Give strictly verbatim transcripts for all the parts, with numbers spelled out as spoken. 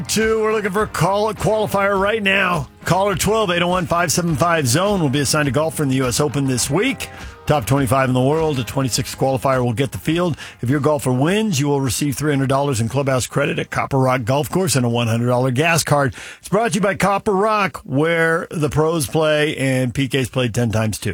Two, we're looking for a call qualifier right now. Caller twelve, eight oh one, five seven five, zone will be assigned a golfer in the U S Open this week. Top twenty-five in the world, a twenty-six qualifier will get the field. If your golfer wins, you will receive three hundred dollars in clubhouse credit at Copper Rock Golf Course and a one hundred dollars gas card. It's brought to you by Copper Rock, where the pros play, and P K's played ten times too.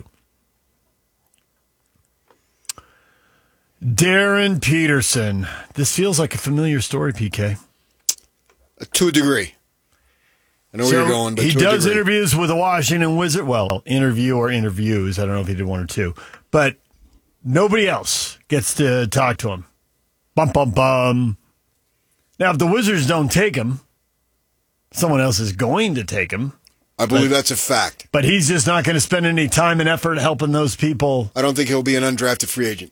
Darren Peterson. This feels like a familiar story, P K. To a degree. I know so where you're going, but he to a does degree. interviews with the Washington Wizard. Well, interview or interviews. I don't know if he did one or two. But nobody else gets to talk to him. Bum, bum, bum. Now, if the Wizards don't take him, someone else is going to take him. I believe but, that's a fact. But he's just not going to spend any time and effort helping those people. I don't think he'll be an undrafted free agent.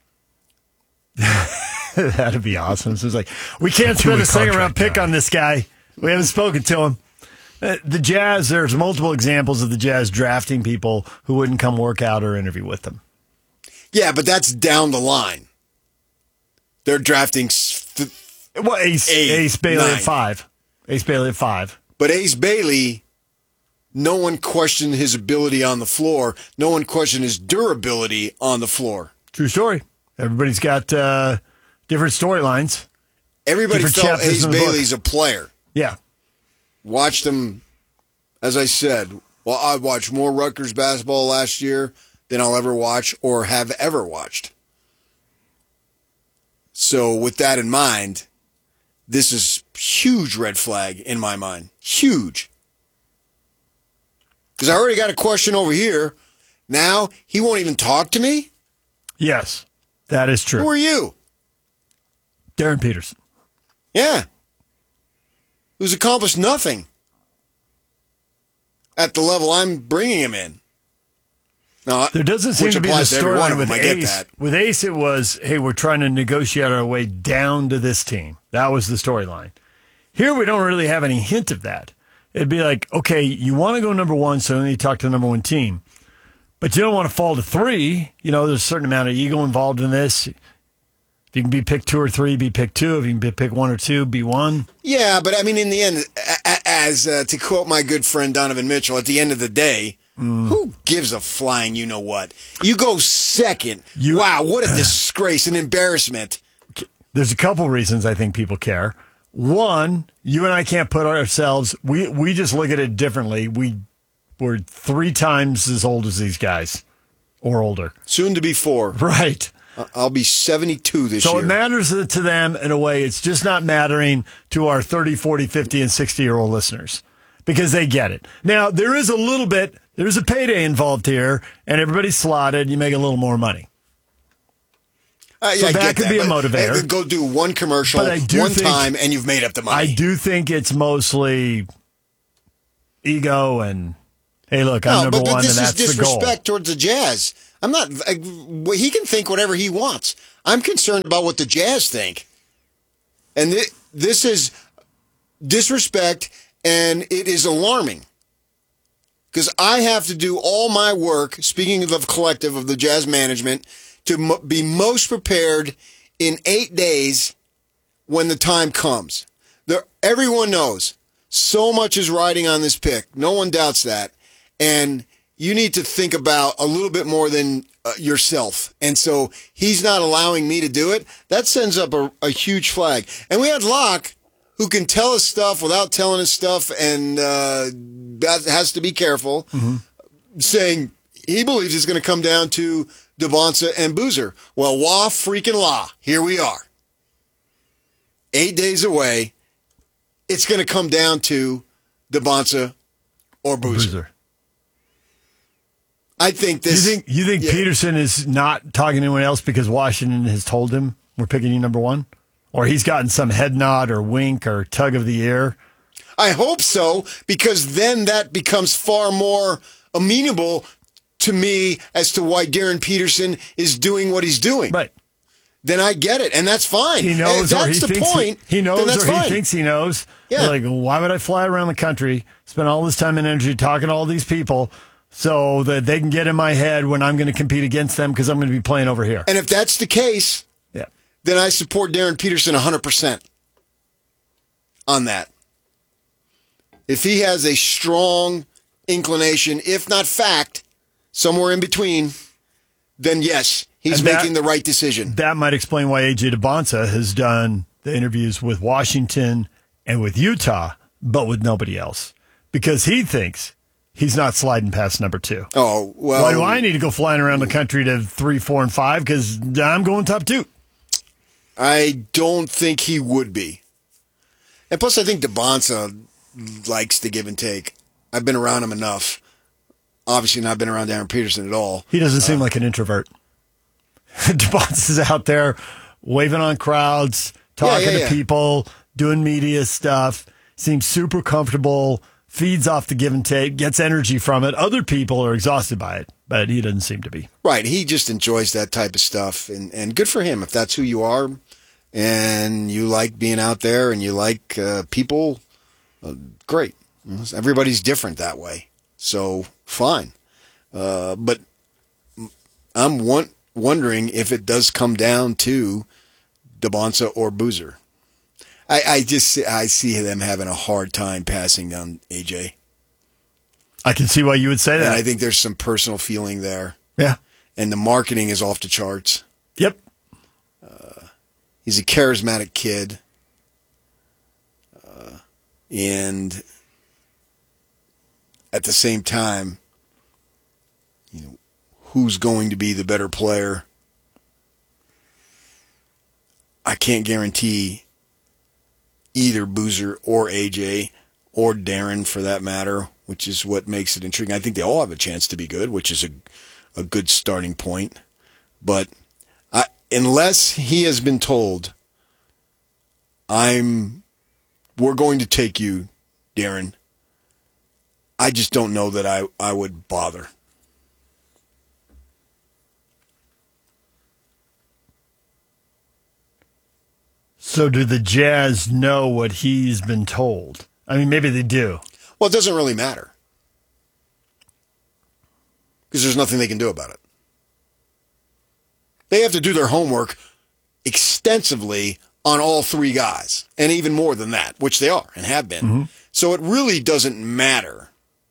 That'd be awesome. So it's like, we can't spend a second round pick on this guy. We haven't spoken to him. The Jazz, there's multiple examples of the Jazz drafting people who wouldn't come work out or interview with them. Yeah, but that's down the line. They're drafting th- well, Ace, eight, Ace Bailey nine. at five. Ace Bailey at five. But Ace Bailey, no one questioned his ability on the floor. No one questioned his durability on the floor. True story. Everybody's got uh, different storylines. Everybody different felt chapters Ace in the book. Bailey's a player. Yeah. Watched him, as I said, well, I watched more Rutgers basketball last year than I'll ever watch or have ever watched. So with that in mind, this is huge red flag in my mind. Huge. Because I already got a question over here. Now he won't even talk to me? Yes, that is true. Who are you? Darren Peterson. Yeah. Who's accomplished nothing at the level I'm bringing him in. Now, there doesn't seem which to be the applies to every one storyline of with them, I get Ace. that. With Ace, it was, hey, we're trying to negotiate our way down to this team. That was the storyline. Here, we don't really have any hint of that. It'd be like, okay, you want to go number one, so then you talk to the number one team. But you don't want to fall to three. You know, there's a certain amount of ego involved in this. If you can be picked two or three, be picked two. If you can be picked one or two, be one. Yeah, but I mean, in the end, as uh, to quote my good friend Donovan Mitchell, at the end of the day, mm. who gives a flying you know what? You go second. You, wow, what a disgrace, an embarrassment. There's a couple reasons I think people care. One, you and I can't put ourselves, we, we just look at it differently. We, we're three times as old as these guys, or older. Soon to be four. Right. I'll be seventy-two this so year. So it matters to them in a way. It's just not mattering to our thirty, forty, fifty, and sixty-year-old listeners because they get it. Now, there is a little bit, there's a payday involved here, and everybody's slotted. You make a little more money. Uh, yeah, so I that get could that, be a but, motivator. Hey, go do one commercial, one think, time, and you've made up the money. I do think it's mostly ego and, hey, look, I'm no, number but, but one, this and that's is the goal. disrespect towards the Jazz. I'm not. I, he can think whatever he wants. I'm concerned about what the Jazz think, and th- this is disrespect, and it is alarming because I have to do all my work. Speaking of the collective of the Jazz management, to mo- be most prepared in eight days when the time comes. There, everyone knows so much is riding on this pick. No one doubts that, and you need to think about a little bit more than uh, yourself. And so he's not allowing me to do it. That sends up a, a huge flag. And we had Locke, who can tell us stuff without telling us stuff, and uh, that has to be careful, mm-hmm. saying he believes it's going to come down to Devonsa and Boozer. Well, wah freaking la. Here we are. Eight days away. It's going to come down to Devonsa or Boozer. Boozer. I think this. You think you think yeah. Peterson is not talking to anyone else because Washington has told him we're picking you number one, or he's gotten some head nod or wink or tug of the ear? I hope so, because then that becomes far more amenable to me as to why Darren Peterson is doing what he's doing. Right. Then I get it, and that's fine. He knows, if or that's he the thinks point. He, he knows, then that's or fine. he thinks he knows. Yeah. Like, why would I fly around the country, spend all this time and energy talking to all these people, so that they can get in my head when I'm going to compete against them because I'm going to be playing over here? And if that's the case, yeah, then I support Darren Peterson one hundred percent on that. if he has a strong inclination, if not fact, somewhere in between, then yes, he's And that- making the right decision. That might explain why A J DeBonsa has done the interviews with Washington and with Utah, but with nobody else. Because he thinks he's not sliding past number two. Oh, well. Why do I need to go flying around the country to three, four, and five? Because I'm going top two. I don't think he would be. And plus, I think DeBonsa likes the give and take. I've been around him enough. Obviously, not been around Darren Peterson at all. He doesn't seem like an introvert. DeBonsa's out there waving on crowds, talking Yeah, yeah, to yeah. people, doing media stuff, seems super comfortable, feeds off the give and take, gets energy from it. Other people are exhausted by it, but he doesn't seem to be. Right. He just enjoys that type of stuff. And, and good for him if that's who you are and you like being out there and you like uh, people. Uh, great. Everybody's different that way. So fine. Uh, but I'm one, wondering if it does come down to DeBonsa or Boozer. I, I just I see them having a hard time passing down A J. I can see why you would say And that. I think there's some personal feeling there. Yeah. And the marketing is off the charts. Yep. Uh, he's a charismatic kid. Uh, and at the same time, you know, who's going to be the better player? I can't guarantee either Boozer or A J or Darren for that matter, which is what makes it intriguing. I think they all have a chance to be good, which is a, a good starting point. But I, unless he has been told, I'm, we're going to take you, Darren, I just don't know that I, I would bother. So do the Jazz know what he's been told? I mean, maybe they do. Well, it doesn't really matter. Because there's nothing they can do about it. They have to do their homework extensively on all three guys, and even more than that, which they are and have been. Mm-hmm. So it really doesn't matter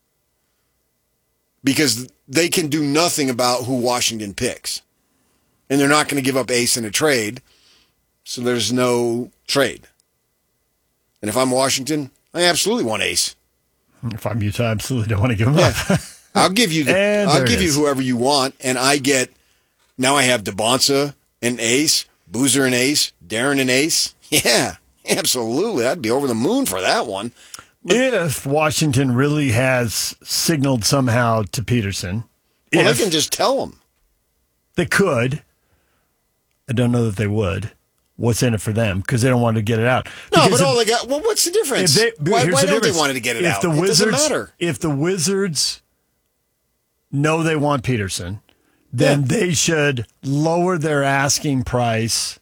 because they can do nothing about who Washington picks. And they're not going to give up Ace in a trade, so there's no trade. And if I'm Washington, I absolutely want Ace. If I'm Utah, I absolutely don't want to give him Yeah. up. I'll give you the, And I'll there it give you is. whoever you want, and I get now I have DeBonsa and Ace, Boozer and Ace, Darren and Ace. Yeah, absolutely. I'd be over the moon for that one. If Washington really has signaled somehow to Peterson, Well, if they can just tell them. they could, I don't know that they would. What's in it for them? Because they don't want to get it out. No, Because but if- all they got. Well, what's the difference? If they, why here's why the don't difference. they wanted to get it if out? The it Wizards, doesn't matter. If the Wizards know they want Peterson, then Yeah. they should lower their asking price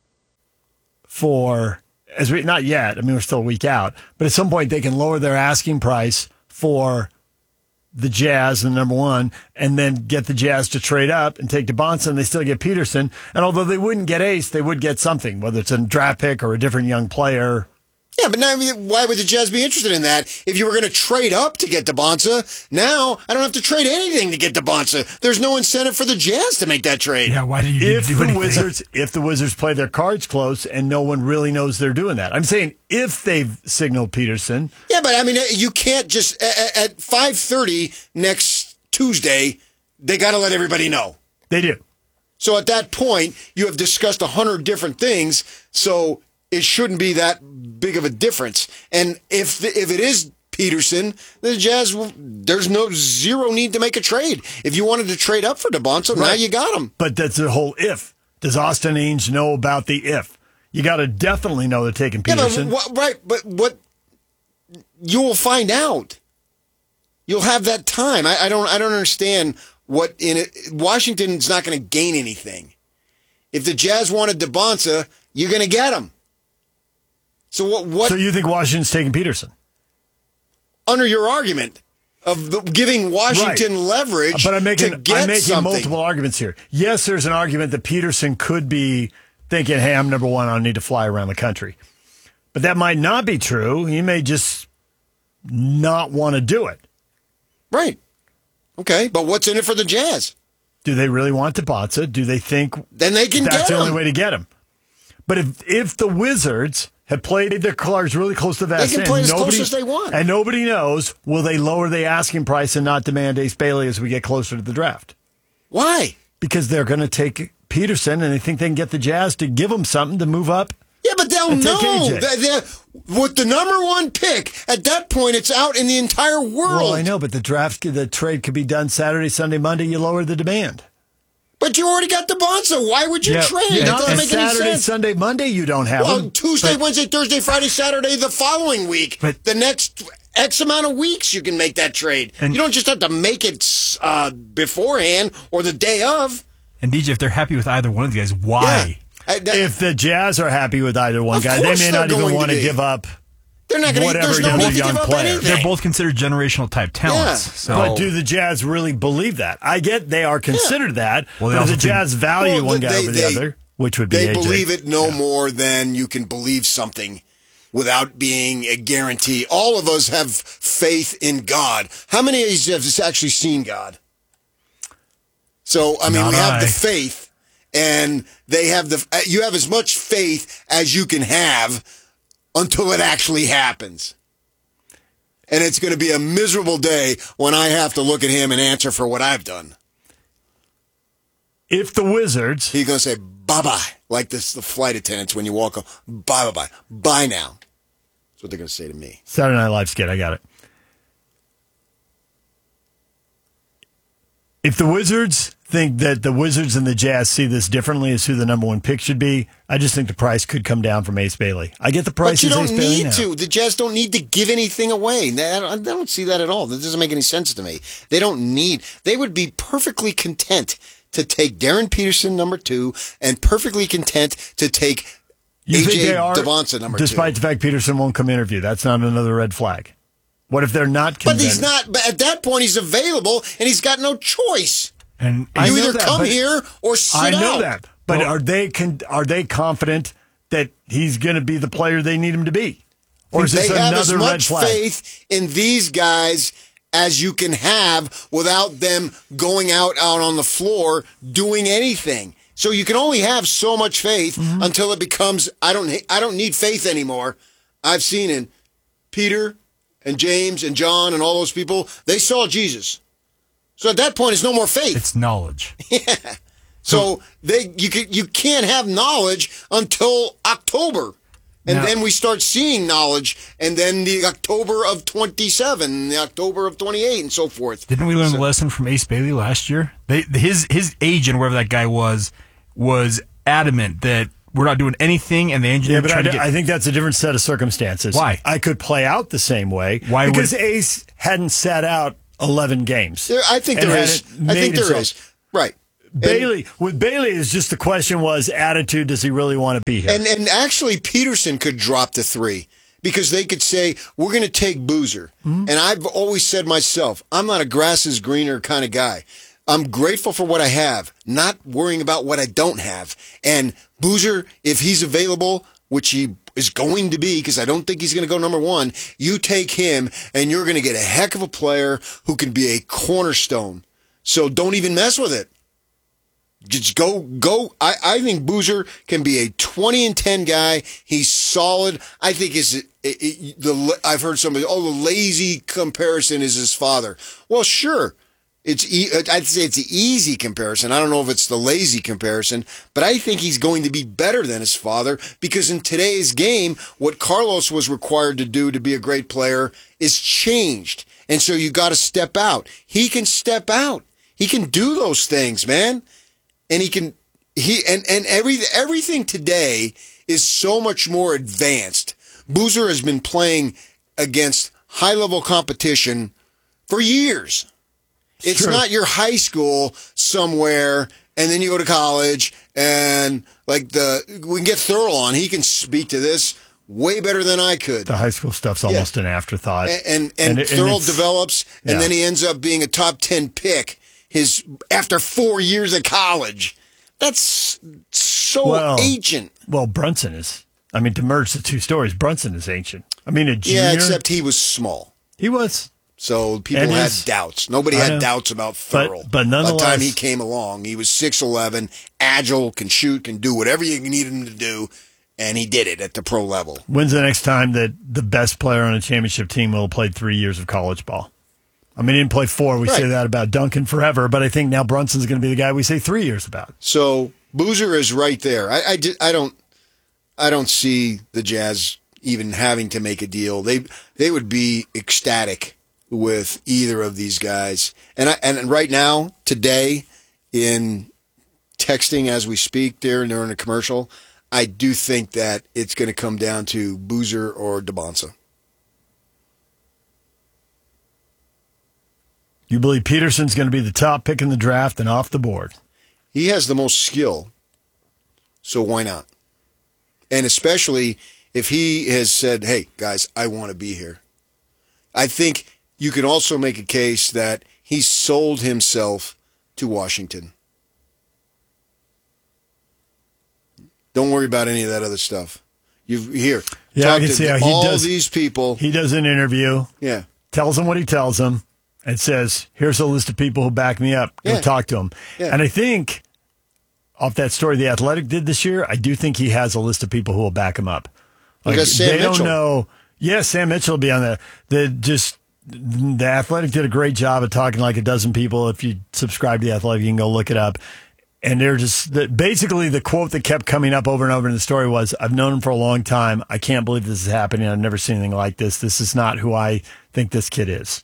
for as we not yet. I mean, we're still a week out, but at some point they can lower their asking price for the Jazz, the number one, and then get the Jazz to trade up and take DeBonsa, and they still get Peterson. And although they wouldn't get Ace, they would get something, whether it's a draft pick or a different young player. Yeah, but now I mean, why would the Jazz be interested in that? If you were going to trade up to get DeBonsa, now I don't have to trade anything to get DeBonsa. There's no incentive for the Jazz to make that trade. Yeah, why do you need If to do the anything? Wizards, if the Wizards play their cards close and no one really knows they're doing that, I'm saying if they've signaled Peterson, Yeah, but I mean, you can't just at, at five thirty next Tuesday. They got to let everybody know. they do. So at that point, you have discussed a hundred different things. So it shouldn't be that big of a difference. And if the, if it is Peterson, the Jazz, will- there's no zero need to make a trade. If you wanted to trade up for DeBonsa, now Right. you got him. But that's the whole if. Does Austin Ainge know about the if? You got to definitely know they're taking Yeah, but Peterson. what, right, but what you will find out. You'll have that time. I, I don't. I don't understand what in it. Washington's not going to gain anything. If the Jazz wanted DeBonsa, you're going to get him. So what? What so you think Washington's taking Peterson? under your argument of the- giving Washington Right. leverage But I'm making to get I'm making something? multiple arguments here. Yes, there's an argument that Peterson could be thinking, "Hey, I'm number one. I don't need to fly around the country," but that might not be true. He may just not want to do it. Right. Okay, but what's in it for the Jazz? Do they really want Tabata? Do they think then they can that's get the him. only way to get him? But if if the Wizards have played their cards really close to the vest, they can play as close as they want, and nobody knows, will they lower the asking price and not demand Ace Bailey as we get closer to the draft? Why? Because they're going to take Peterson, and they think they can get the Jazz to give them something to move up. Yeah, but they'll and know take A J. that they're- with the number one pick. At that point, it's out in the entire world. Well, I know, but the draft, the trade could be done Saturday, Sunday, Monday. You lower the demand. But you already got the Bonza. Why would you Yeah, trade? yeah, It doesn't And make any Saturday, sense. Sunday, Monday, you don't have Well, them. Tuesday, but- Wednesday, Thursday, Friday, Saturday, the following week. But- the next X amount of weeks, you can make that trade. And- you don't just have to make it uh, beforehand or the day of. And D J, if they're happy with either one of the guys, why? Yeah. I- that- If the Jazz are happy with either one Of guy, they course may they're not even going to want to be. give up. they're not going to. whatever There's no young- need to young give up player. anything. They're both considered generational type talents. Yeah. So But do the Jazz really believe that? I get they are considered that. Well, they but if also the think- Jazz value Well, one guy they- over the they- other, which would be They A J. believe it no more than you can believe something without being a guarantee. All of us have faith in God. How many of you have actually seen God? So, I mean, Not we have I. the faith, and they have the. You have as much faith as you can have until it actually happens. And it's going to be a miserable day when I have to look at him and answer for what I've done. If the Wizards, He's going to say, bye-bye, like this, the flight attendants when you walk up, bye-bye-bye, bye now. That's what they're going to say to me. Saturday Night Live skit, I got it. If the Wizards think that the Wizards and the Jazz see this differently as who the number one pick should be, I just think the price could come down from Ace Bailey. I get the price But you is don't Ace Bailey need now. to. The Jazz don't need to give anything away. I don't, I don't see that at all. That doesn't make any sense to me. They don't need. They would be perfectly content to take Darren Peterson number two, and perfectly content to take You A think J they are, Devonta number despite two. the fact Peterson won't come interview? That's not another red flag. What if they're not But convinced? he's not. But at that point, he's available, and he's got no choice. and I You know either that, come but- here or sit I know out. that, but Well- are they con- are they confident that he's going to be the player they need him to be, or is They this have as another red much flag? faith in these guys as you can have without them going out out on the floor doing anything. So you can only have so much faith Mm-hmm. until it becomes I don't I don't need faith anymore. I've seen in Peter and James and John and all those people, they saw Jesus. So at that point it's no more faith. it's knowledge. So they you can you can't have knowledge until October. And Now- then we start seeing knowledge, and then the October of twenty-seven, the October of twenty-eight, and so forth. Didn't we learn the lesson from Ace Bailey last year? They, his his agent, wherever that guy was, was adamant that we're not doing anything, and the Yeah, engineer but I, tried to d- get. I think that's a different set of circumstances. Why? I could play out the same way. Why Because would- Ace hadn't sat out eleven games. There, I think and there had is. it I made think there himself. is. Right. Bailey with Bailey is just the question was attitude. Does he really want to be here? And and actually, Peterson could drop to three because they could say we're going to take Boozer. Mm-hmm. And I've always said myself, I'm not a grass is greener kind of guy. I'm grateful for what I have, not worrying about what I don't have. And Boozer, if he's available, which he is going to be, because I don't think he's going to go number one, you take him, and you're going to get a heck of a player who can be a cornerstone. So don't even mess with it. Just go, go. I, I think Boozer can be a twenty and ten guy. He's solid. I think is it, it, the I've heard somebody, oh, the lazy comparison is his father. Well, sure. It's e- I'd say it's an easy comparison. I don't know if it's the lazy comparison, but I think he's going to be better than his father because in today's game, what Carlos was required to do to be a great player is changed. And so you got to step out. He can step out. He can do those things, man. And he can he and and every everything today is so much more advanced. Boozer has been playing against high-level competition for years. It's True. not your high school somewhere, and then you go to college, and like the we can get Thurl on. He can speak to this way better than I could. the high school stuff's almost an afterthought. And and, and, it- and Thurl it's- develops, and yeah. then he ends up being a top ten pick. His after four years of college. That's so Well, ancient. Well, Brunson is. I mean, to merge the two stories, Brunson is ancient. I mean, a junior. Yeah, except he was small. He was. So people And had his- doubts. Nobody I had know. doubts about But- Thurl. but By the time nonetheless- he came along, he was six eleven, agile, can shoot, can do whatever you need him to do, and he did it at the pro level. When's the next time that the best player on a championship team will have played three years of college ball? I mean, he didn't play four. We Right. say that about Duncan forever, but I think now Brunson's going to be the guy we say three years about. So Boozer is right there. I, I, di- I don't I don't see the Jazz even having to make a deal. They they would be ecstatic with either of these guys. And I, and right now, today, in texting as we speak there during a commercial, I do think that it's going to come down to Boozer or DeBonsa. You believe Peterson's going to be the top pick in the draft and off the board? He has the most skill, so why not? And especially if he has said, hey, guys, I want to be here. I think you can also make a case that he sold himself to Washington. Don't worry about any of that other stuff. You here, Yeah, I talk can to see how he all does- these people. He does an interview, Yeah, tells them what he tells them, and says, here's a list of people who back me up. Go Yeah. talk to them. Yeah. And I think, off that story The Athletic did this year, I do think he has a list of people who will back him up. Because Sam they Mitchell. don't know. Yeah, Sam Mitchell will be on there. The just the Athletic did a great job of talking like a dozen people. If you subscribe to The Athletic, you can go look it up. And they're just the, basically the quote that kept coming up over and over in the story was, "I've known him for a long time. I can't believe this is happening. I've never seen anything like this. This is not who I think this kid is.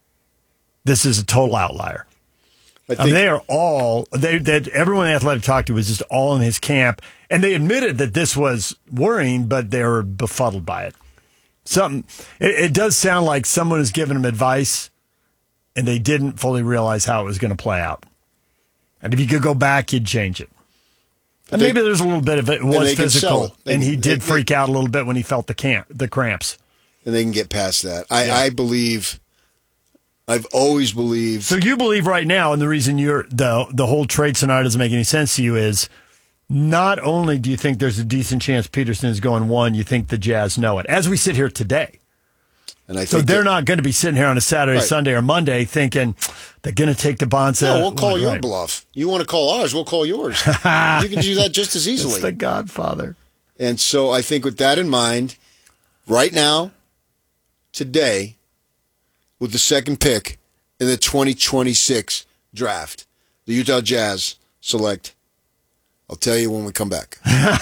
This is a total outlier." I I think mean, they are all they that everyone the Athletic talked to was just all in his camp, and they admitted that this was worrying, but they were befuddled by it. Something it, it does sound like someone has given them advice, and they didn't fully realize how it was going to play out. And if you could go back, you'd change it. And They- maybe there's a little bit of it was they can sell physical, it. They and can- he did they- freak out a little bit when he felt the camp, the cramps. and they can get past that. I, Yeah. I believe. I've always believed. So you believe right now, and the reason you're the the whole trade scenario doesn't make any sense to you is not only do you think there's a decent chance Peterson is going one, you think the Jazz know it as we sit here today. And I So think they're that- not going to be sitting here on a Saturday, Right. Sunday, or Monday thinking they're going to take the Bonsa. No, we'll call your Right. bluff. You want to call ours, we'll call yours. You can do that just as It's easily. the Godfather. And so I think with that in mind, right now, today, with the second pick in the twenty twenty-six draft, the Utah Jazz select. I'll tell you when we come back.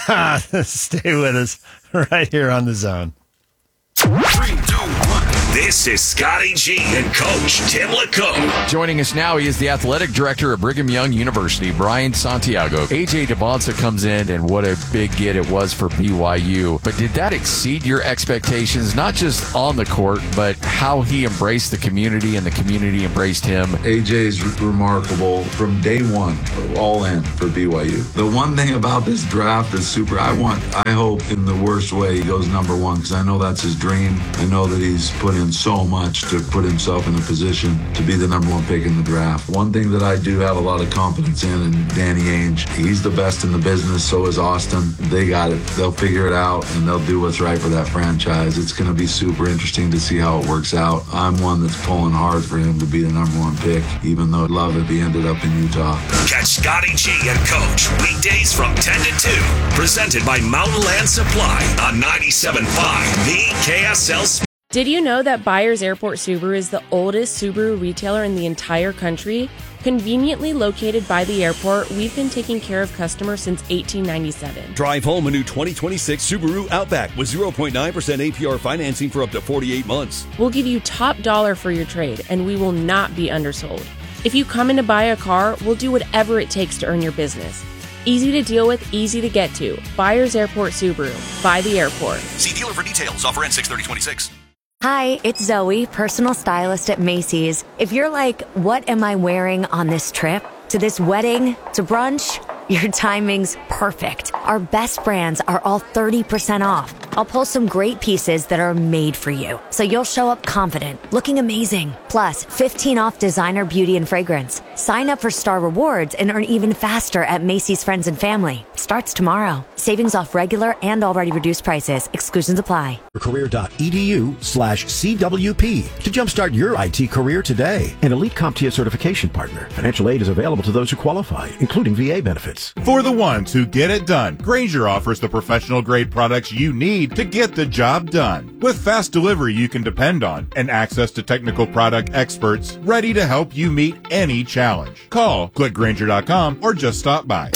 Stay with us right here on The Zone. Three, two, one. This is Scotty G and Coach Tim LeComb. Joining us now, he is the athletic director at Brigham Young University, Brian Santiago. A J DeBonsa comes in, and what a big get it was for B Y U. But did that exceed your expectations, not just on the court, but how he embraced the community and the community embraced him? A J's remarkable from day one, all in for B Y U. The one thing about this draft is super. I want, I hope in the worst way he goes number one because I know that's his dream. I know that he's put in so much to put himself in a position to be the number one pick in the draft. One thing that I do have a lot of confidence in, and Danny Ainge, he's the best in the business, so is Austin. They got it. They'll figure it out, and they'll do what's right for that franchise. It's going to be super interesting to see how it works out. I'm one that's pulling hard for him to be the number one pick, even though I'd love if he ended up in Utah. Catch Scotty G and Coach weekdays from ten to two. Presented by Mountain Land Supply on ninety-seven point five The K S L. Did you know that Byers Airport Subaru is the oldest Subaru retailer in the entire country? Conveniently located by the airport, we've been taking care of customers since eighteen ninety-seven. Drive home a new twenty twenty-six Subaru Outback with zero point nine percent A P R financing for up to forty-eight months. We'll give you top dollar for your trade, and we will not be undersold. If you come in to buy a car, we'll do whatever it takes to earn your business. Easy to deal with, easy to get to. Byers Airport Subaru. By the airport. See dealer for details. Offer ends six thirty twenty-six. Hi, it's Zoe, personal stylist at Macy's. If you're like, what am I wearing on this trip? To this wedding? To brunch? Your timing's perfect. Our best brands are all thirty percent off. I'll pull some great pieces that are made for you, so you'll show up confident, looking amazing. Plus, fifteen off designer beauty and fragrance. Sign up for Star Rewards and earn even faster at Macy's Friends and Family. Starts tomorrow. Savings off regular and already reduced prices. Exclusions apply. Career.edu slash CWP to jumpstart your I T career today. An elite CompTIA certification partner. Financial aid is available to those who qualify, including V A benefits. For the ones who get it done, Grainger offers the professional grade products you need to get the job done. With fast delivery you can depend on and access to technical product experts ready to help you meet any challenge. Call, click Grainger dot com, or just stop by.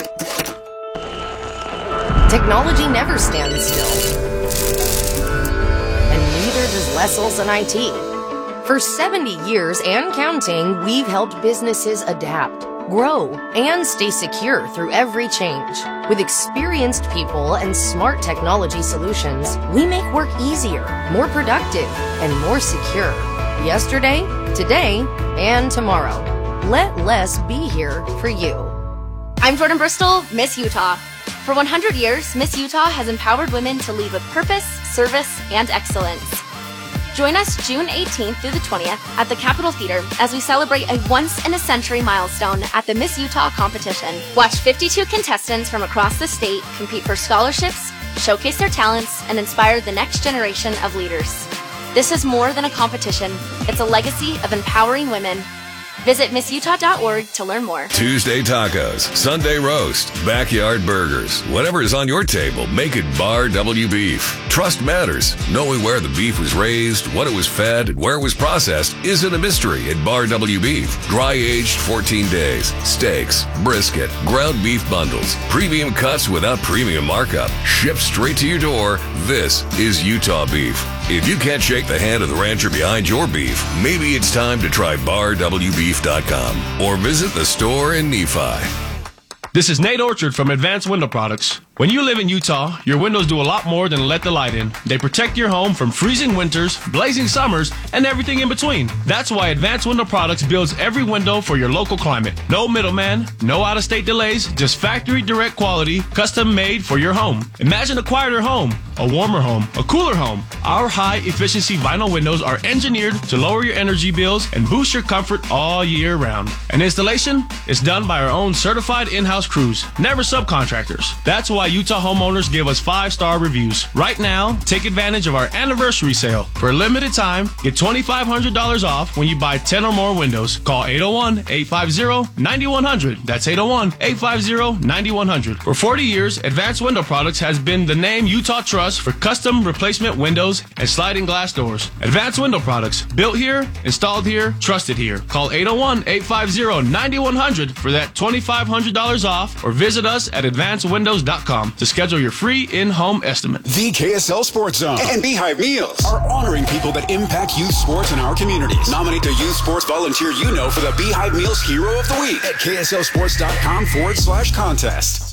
Technology never stands still. And neither does Lessel's and I T. For seventy years and counting, we've helped businesses adapt, grow, and stay secure through every change. With experienced people and smart technology solutions, we make work easier, more productive, and more secure. Yesterday, today, and tomorrow. Let Les be here for you. I'm Jordan Bristol, Miss Utah. For one hundred years, Miss Utah has empowered women to lead with purpose, service, and excellence. Join us June eighteenth through the twentieth at the Capitol Theater as we celebrate a once-in-a-century milestone at the Miss Utah competition. Watch fifty-two contestants from across the state compete for scholarships, showcase their talents, and inspire the next generation of leaders. This is more than a competition. It's a legacy of empowering women. Visit miss utah dot org to learn more. Tuesday tacos, Sunday roast, backyard burgers. Whatever is on your table, make it Bar W Beef. Trust matters. Knowing where the beef was raised, what it was fed, and where it was processed isn't a mystery at Bar W Beef. Dry aged fourteen days. Steaks, brisket, ground beef bundles, premium cuts without premium markup. Shipped straight to your door. This is Utah beef. If you can't shake the hand of the rancher behind your beef, maybe it's time to try bar w beef dot com or visit the store in Nephi. This is Nate Orchard from Advanced Window Products. When you live in Utah, your windows do a lot more than let the light in. They protect your home from freezing winters, blazing summers, and everything in between. That's why Advanced Window Products builds every window for your local climate. No middleman, no out-of-state delays, just factory direct quality, custom made for your home. Imagine a quieter home, a warmer home, a cooler home. Our high-efficiency vinyl windows are engineered to lower your energy bills and boost your comfort all year round. And installation is done by our own certified in-house crews, never subcontractors. That's why Utah homeowners give us five-star reviews. Right now, take advantage of our anniversary sale. For a limited time, get twenty-five hundred dollars off when you buy ten or more windows. Call eight oh one, eight five zero, nine one zero zero. That's eight oh one, eight five zero, nine one zero zero. For forty years, Advanced Window Products has been the name Utah trusts for custom replacement windows and sliding glass doors. Advanced Window Products, built here, installed here, trusted here. Call eight oh one, eight five zero, nine one zero zero for that twenty-five hundred dollars off, or visit us at advanced windows dot com to schedule your free in-home estimate. The K S L Sports Zone and Beehive Meals are honoring people that impact youth sports in our communities. Nominate the youth sports volunteer you know for the Beehive Meals Hero of the Week at K S L sports dot com forward slash contest.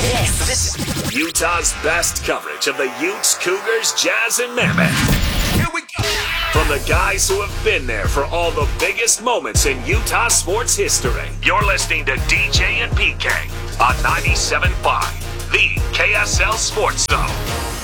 This is Utah's best coverage of the Utes, Cougars, Jazz, and Mammoth. Here we go. From the guys who have been there for all the biggest moments in Utah sports history. You're listening to D J and P K on ninety-seven point five, the K S L Sports Zone.